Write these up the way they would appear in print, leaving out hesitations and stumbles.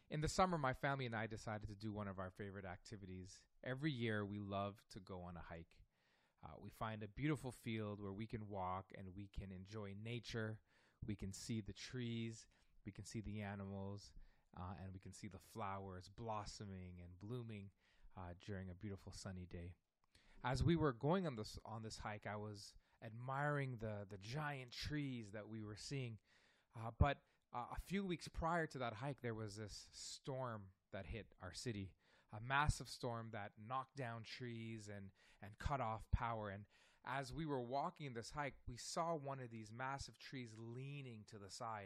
In the summer, my family and I decided to do one of our favorite activities. Every year, we love to go on a hike. We find a beautiful field where we can walk and we can enjoy nature. We can see the trees, we can see the animals, and we can see the flowers blossoming and blooming during a beautiful sunny day. As we were going on this hike, I was admiring the giant trees that we were seeing. But a few weeks prior to that hike, there was this storm that hit our city, a massive storm that knocked down trees and cut off power. And as we were walking this hike, we saw one of these massive trees leaning to the side.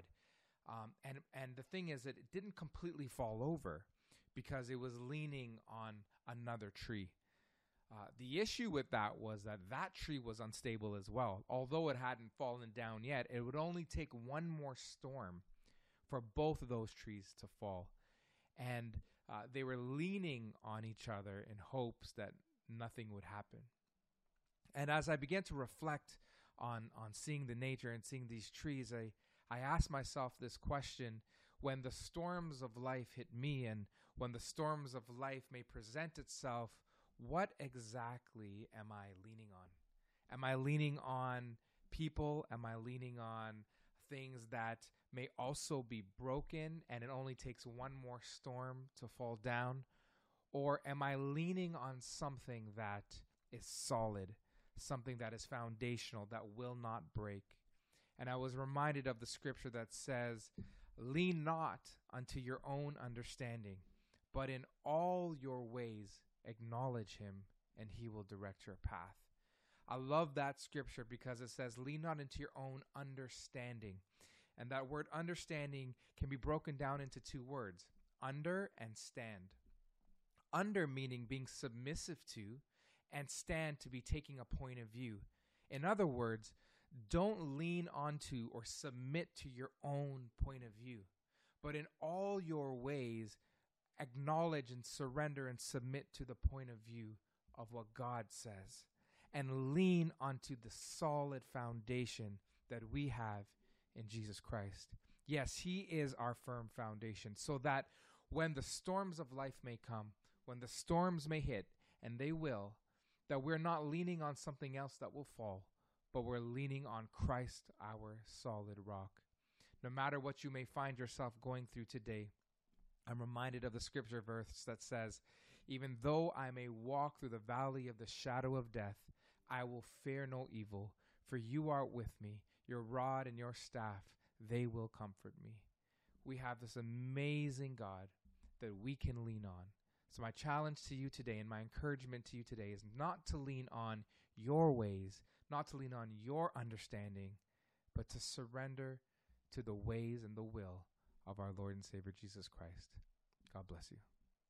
And the thing is that it didn't completely fall over because it was leaning on another tree. The issue with that was that tree was unstable as well. Although it hadn't fallen down yet, it would only take one more storm for both of those trees to fall. And they were leaning on each other in hopes that nothing would happen. And as I began to reflect on seeing the nature and seeing these trees, I asked myself this question: when the storms of life hit me and when the storms of life may present itself, what exactly am I leaning on? Am I leaning on people? Am I leaning on things that may also be broken and it only takes one more storm to fall down? Or am I leaning on something that is solid, something that is foundational, that will not break? And I was reminded of the scripture that says, "Lean not unto your own understanding, but in all your ways acknowledge him, and he will direct your path." I love that scripture because it says, lean not into your own understanding. And that word understanding can be broken down into two words, under and stand. Under meaning being submissive to, and stand to be taking a point of view. In other words, don't lean onto or submit to your own point of view, but in all your ways, acknowledge and surrender and submit to the point of view of what God says, and lean onto the solid foundation that we have in Jesus Christ. Yes, he is our firm foundation, so that when the storms of life may come, when the storms may hit, and they will, that we're not leaning on something else that will fall, but we're leaning on Christ, our solid rock. No matter what you may find yourself going through today, I'm reminded of the scripture verse that says, even though I may walk through the valley of the shadow of death, I will fear no evil, for you are with me. Your rod and your staff, they will comfort me. We have this amazing God that we can lean on. So my challenge to you today and my encouragement to you today is not to lean on your ways, not to lean on your understanding, but to surrender to the ways and the will of our Lord and Savior Jesus Christ. God bless you.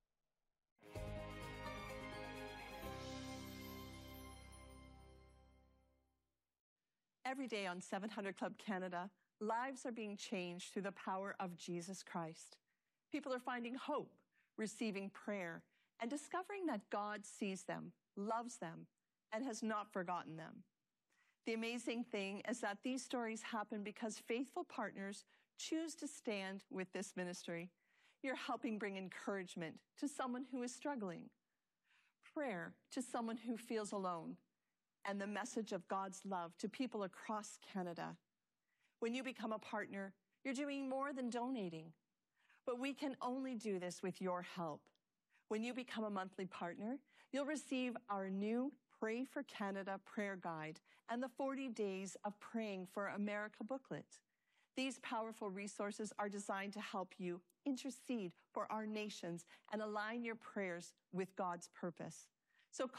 Every day on 700 Club Canada, lives are being changed through the power of Jesus Christ. People are finding hope, receiving prayer, and discovering that God sees them, loves them, and has not forgotten them. The amazing thing is that these stories happen because faithful partners choose to stand with this ministry. You're helping bring encouragement to someone who is struggling, prayer to someone who feels alone, and the message of God's love to people across Canada. When you become a partner, you're doing more than donating. But we can only do this with your help. When you become a monthly partner, you'll receive our new Pray for Canada prayer guide and the 40 Days of Praying for America booklet. These powerful resources are designed to help you intercede for our nations and align your prayers with God's purpose. So